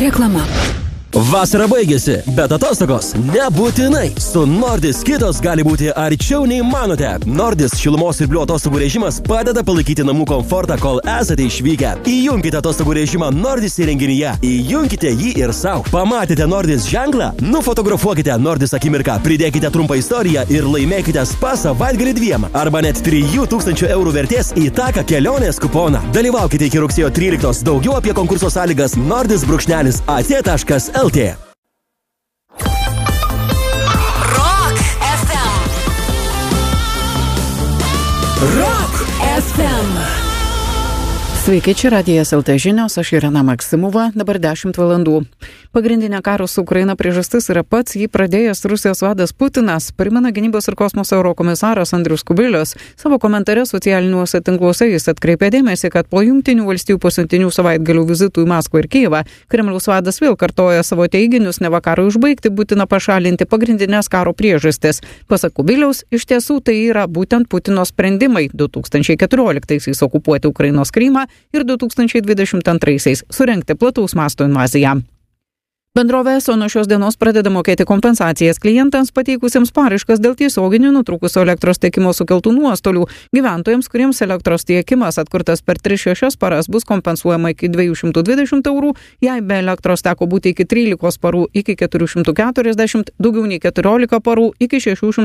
Reklama. Vasara baigėsi, bet atostogos nebūtinai. Su Nordis kitos gali būti arčiau nei manote. Nordis šilumos ir atostogų režimas padeda palaikyti namų komfortą, kol esate išvykę. Įjunkite atostogų režimą Nordis įrenginyje. Įjunkite jį ir savo. Pamatėte Nordis ženklą? Nufotografuokite Nordis akimirką, pridėkite trumpą istoriją ir laimėkite spa savaitgalį 2 arba net 3000 eurų vertės į taką kelionės kuponą. Dalyvaukite iki rugsėjo 13. Daugiau apie konkurso sąlygas nordis-at.lt. Rock FM. Rock FM. Sveiki, čia Radijas LT žinios, aš Irena Maksimova, dabar 10 valandų. Pagrindinė karo su Ukraina priežastis yra pats jį pradėjęs Rusijos vadas Putinas, primena gynybos ir kosmoso eurokomisaras Andrius Kubilius. Savo komentare socialiniuose tinkluose jis atkreipė dėmesį, kad po Jungtinių valstijų pasiuntinių savaitgalių vizitų į Maskvą ir Kijevą, Kremliaus vadas vėl kartoja savo teiginius, neva karui užbaigti būtina pašalinti pagrindinės karo priežastis. Pasak Kubiliaus, iš tiesų tai yra būtent Putino sprendimai 2014-aisiais okupuoti Ukrainos Krymą ir 2022-aisiais surengti plataus masto invaziją. Bendrovė ESO nuo šios dienos pradeda mokėti kompensacijas klientams pateikusiems paraiškas dėl tiesioginių nutrūkusio elektros tiekimo sukeltų nuostolių. Gyventojams, kuriems elektros tiekimas atkurtas per 3-6 paras, bus kompensuojama iki 220 eurų, jei be elektros teko būti iki 13 parų iki 440, daugiau nei 14 parų iki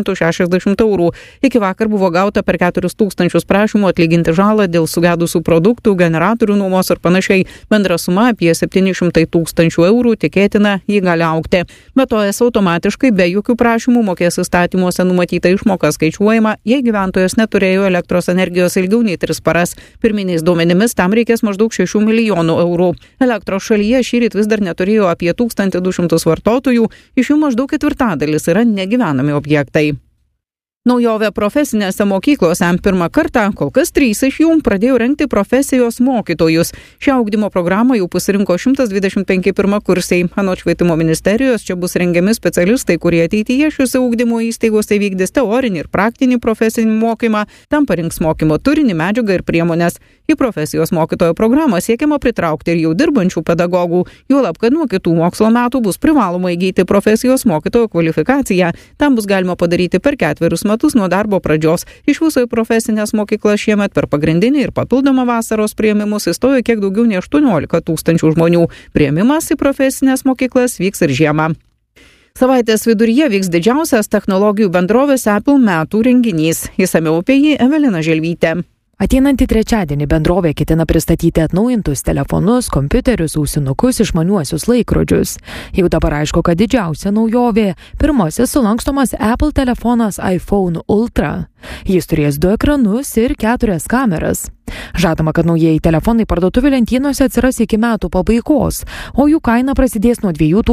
660 eurų. Iki vakar buvo gauta per 4000 prašymų atlyginti žalą dėl sugedusių produktų, generatorių nuomos ir panašiai. Bendra suma apie 700 000 eurų, tikėtina jį gali augti. Be to, ESO automatiškai be jokių prašymų mokės įstatymuose numatyta išmoka skaičiuojama, jei gyventojas neturėjo elektros energijos ilgiau nei 3 paras. Pirminiais duomenimis tam reikės maždaug 6 milijonų eurų. Elektros šalyje šįryt vis dar neturėjo apie 1200 vartotojų, iš jų maždaug 1/4 yra negyvenami objektai. Naujovė profesinėse mokyklose pirmą kartą, kol kas 3 iš jų pradėjo rengti profesijos mokytojus. Šią ugdymo programą jau pasirinko 125 pirmakursiai. Anot švietimo ministerijos čia bus rengiami specialistai, kurie ateityje šiuose ugdymo įstaigose vykdys teorinį ir praktinį profesinį mokymą, tam parinks mokymo turinį, medžiagą ir priemonės. Į profesijos mokytojo programą siekiama pritraukti ir jau dirbančių pedagogų, juolab, kad nuo kitų mokslo metų bus privaloma įgyti profesijos mokytojo kvalifikaciją. Tam bus galima padaryti per 4 metus nuo darbo pradžios. Iš viso į profesinės mokyklas šiemet per pagrindinį ir papildomą vasaros priėmimus įstojo kiek daugiau nei 18 000 žmonių. Priėmimas į profesinės mokyklas vyks ir žiemą. Savaitės viduryje vyks didžiausias technologijų bendrovės Apple metų renginys. Išsamiau apie jį Evelina Želvytė. Ateinantį trečiadienį bendrovė ketina pristatyti atnaujintus telefonus, kompiuterius, ausinukus, išmaniuosius laikrodžius. Jau dabar aišku, kad didžiausia naujovė – pirmasis sulankstomas Apple telefonas iPhone Ultra. Jis turės 2 ekranus ir 4 kameras. Žadama, kad naujieji telefonai parduotuvių lentynose atsiras iki metų pabaigos, o jų kaina prasidės nuo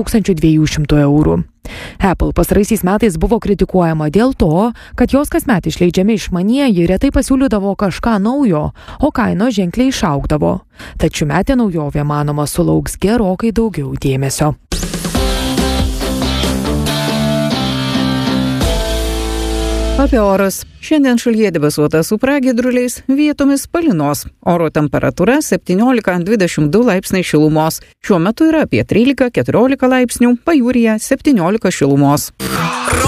2200 eurų. Apple pastaraisiais metais buvo kritikuojama dėl to, kad jos kasmet išleidžiami išmanieji retai pasiūlydavo kažką naujo, o kainos ženkliai išaugdavo. Tačiau metė naujovė manoma sulauks gerokai daugiau dėmesio. Apie orus. Šiandien šalyje debesuota su pragiedruliais, vietomis palynos. Oro temperatūra 17-22 laipsniai šilumos. Šiuo metu yra apie 13-14 laipsnių, pajūryje 17 šilumos.